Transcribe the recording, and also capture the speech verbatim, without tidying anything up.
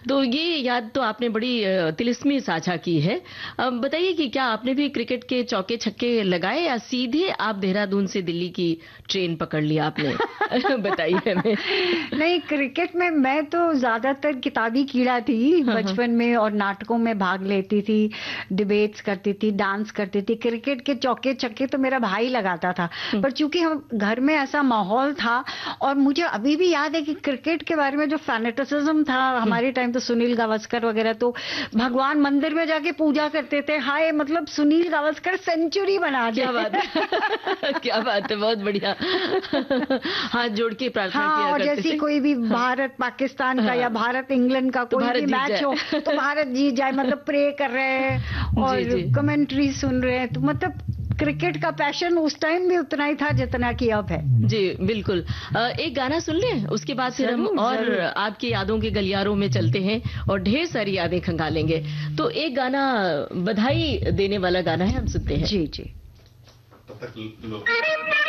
तो ये याद तो आपने बड़ी तिलिस्मी साझा की है। अब बताइए कि क्या आपने भी क्रिकेट के चौके छक्के लगाए या सीधे आप देहरादून से दिल्ली की ट्रेन पकड़ लिया आपने? बताइए हमें। नहीं, क्रिकेट में मैं तो ज्यादातर किताबी कीड़ा थी बचपन में, और नाटकों में भाग लेती थी, डिबेट्स करती थी, डांस करती थी। क्रिकेट के चौके छक्के तो मेरा भाई लगाता था, पर चूंकि हम घर में ऐसा माहौल था, और मुझे अभी भी याद है कि क्रिकेट के बारे में जो फैनेटिसिज्म था हमारे टाइम, तो सुनील गावस्कर वगैरह तो भगवान मंदिर में जाके पूजा करते थे। हाय, मतलब सुनील गावस्कर सेंचुरी बना दिया। क्या बात है, क्या बात है, बहुत बढ़िया। हाथ जोड़ के प्रार्थना हाँ, किया और करते जैसे थे। कोई भी भारत पाकिस्तान का, हाँ, या भारत इंग्लैंड का तो कोई भी मैच हो तो भारत जीत जाए, मतलब प्रे कर रहे हैं और कमेंट्री सुन रहे हैं। तो मतलब क्रिकेट का पैशन उस टाइम भी उतना ही था जितना कि अब है। जी बिल्कुल। एक गाना सुन लें, उसके बाद फिर हम और जरूर। आपकी यादों के गलियारों में चलते हैं और ढेर सारी यादें खंगालेंगे। तो एक गाना बधाई देने वाला गाना है, हम सुनते हैं। जी जी।